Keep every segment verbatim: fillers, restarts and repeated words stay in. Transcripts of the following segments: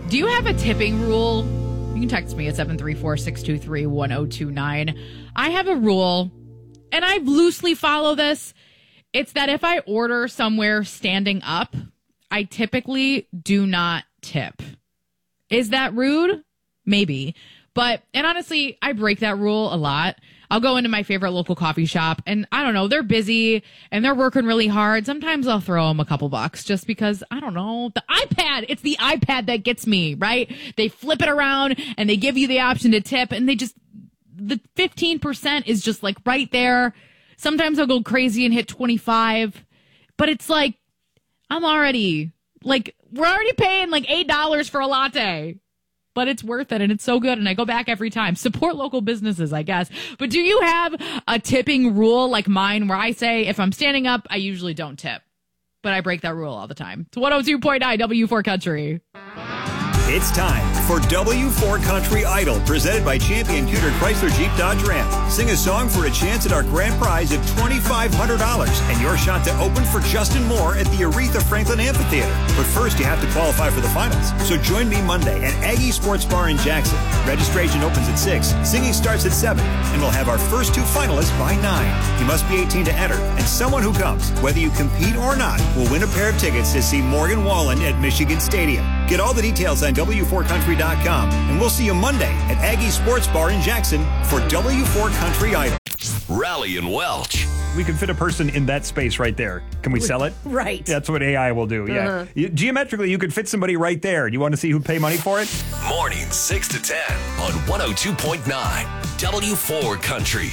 Do you have a tipping rule? You can text me at seven three four, six two three, one zero two nine. I have a rule, and I loosely follow this. It's that if I order somewhere standing up, I typically do not tip. Is that rude? Maybe. But, and honestly, I break that rule a lot. I'll go into my favorite local coffee shop and I don't know, they're busy and they're working really hard. Sometimes I'll throw them a couple bucks just because, I don't know, the iPad, it's the iPad that gets me, right? They flip it around and they give you the option to tip and they just, the fifteen percent is just like right there. Sometimes I'll go crazy and hit twenty-five, but it's like, I'm already, like, we're already paying like eight dollars for a latte. But it's worth it, and it's so good, and I go back every time. Support local businesses, I guess. But do you have a tipping rule like mine where I say if I'm standing up, I usually don't tip? But I break that rule all the time. It's one oh two point nine W four Country. It's time for W four Country Idol, presented by Champion Cuter Chrysler Jeep Dodge Ram. Sing a song for a chance at our grand prize of twenty-five hundred dollars and your shot to open for Justin Moore at the Aretha Franklin Amphitheater. But first, you have to qualify for the finals. So join me Monday at Aggie Sports Bar in Jackson. Registration opens at six, singing starts at seven, and we'll have our first two finalists by nine. You must be eighteen to enter, and someone who comes, whether you compete or not, will win a pair of tickets to see Morgan Wallen at Michigan Stadium. Get all the details on W four country dot com, and we'll see you Monday at Aggie Sports Bar in Jackson for W four Country Idol. Rally and Welch. We can fit a person in that space right there. Can we sell it? Right. That's what A I will do, yeah. Uh-huh. You- Geometrically, you could fit somebody right there. Do you want to see who'd pay money for it? Mornings six to ten on one oh two point nine W four Country.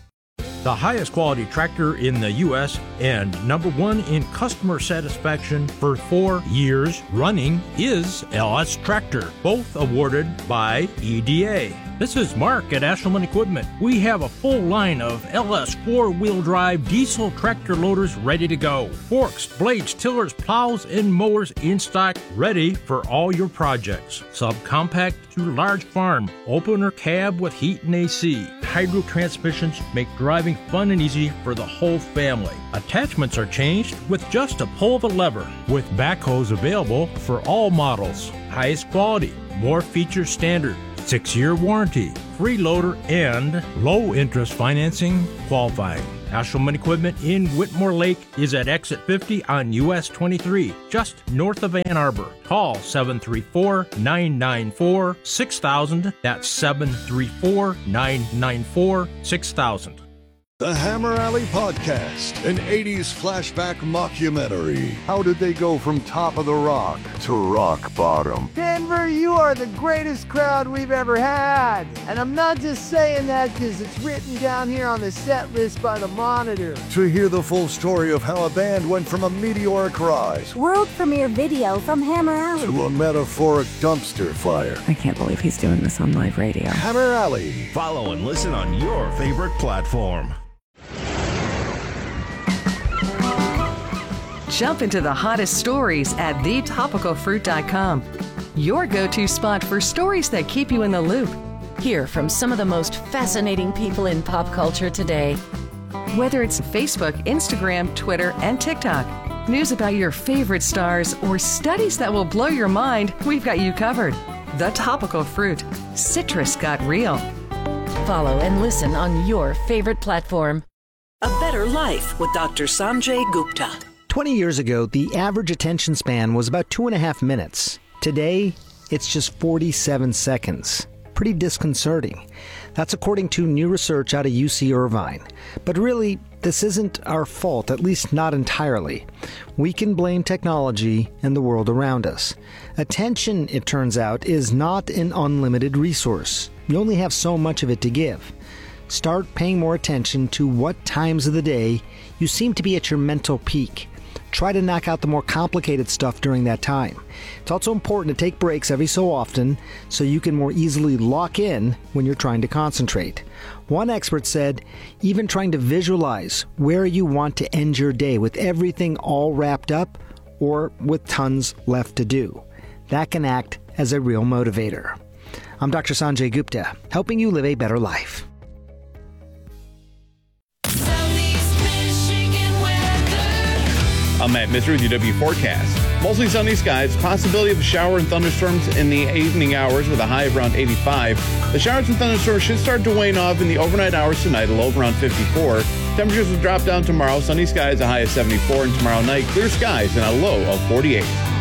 The highest quality tractor in the U S and number one in customer satisfaction for four years running is L S Tractor, both awarded by E D A. This is Mark at Ashelman Equipment. We have a full line of L S four-wheel drive diesel tractor loaders ready to go. Forks, blades, tillers, plows, and mowers in stock, ready for all your projects. Subcompact to large farm, opener cab with heat and A C. Hydro transmissions make driving fun and easy for the whole family. Attachments are changed with just a pull of a lever, with backhoes available for all models. Highest quality, more features standard, six-year warranty, free loader, and low-interest financing qualifying. Ashelman Equipment in Whitmore Lake is at exit fifty on U S twenty-three, just north of Ann Arbor. Call seven three four, nine nine four, six thousand. That's seven three four, nine nine four, six thousand. The Hammer Alley Podcast, an eighties flashback mockumentary. How did they go from top of the rock to rock bottom? Denver, you are the greatest crowd we've ever had. And I'm not just saying that because it's written down here on the set list by the Monitor. To hear the full story of how a band went from a meteoric rise World premiere video from Hammer Alley to a metaphoric dumpster fire. I can't believe he's doing this on live radio. Hammer Alley. Follow and listen on your favorite platform. Jump into the hottest stories at the topical fruit dot com. Your go-to spot for stories that keep you in the loop. Hear from some of the most fascinating people in pop culture today. Whether it's Facebook, Instagram, Twitter, and TikTok, news about your favorite stars, or studies that will blow your mind, we've got you covered. The Topical Fruit. Citrus got real. Follow and listen on your favorite platform. A Better Life with Doctor Sanjay Gupta. twenty years ago, the average attention span was about two and a half minutes. Today, it's just forty-seven seconds. Pretty disconcerting. That's according to new research out of U C Irvine. But really, this isn't our fault, at least not entirely. We can blame technology and the world around us. Attention, it turns out, is not an unlimited resource. You only have so much of it to give. Start paying more attention to what times of the day you seem to be at your mental peak. Try to knock out the more complicated stuff during that time. It's also important to take breaks every so often so you can more easily lock in when you're trying to concentrate. One expert said, even trying to visualize where you want to end your day with everything all wrapped up or with tons left to do. That can act as a real motivator. I'm Doctor Sanjay Gupta, helping you live a better life. I'm Matt Mister with your W forecast. Mostly sunny skies, possibility of a shower and thunderstorms in the evening hours with a high of around eighty-five. The showers and thunderstorms should start to wane off in the overnight hours tonight, a low of around fifty-four. Temperatures will drop down tomorrow. Sunny skies, a high of seventy-four, and tomorrow night, clear skies and a low of forty-eight.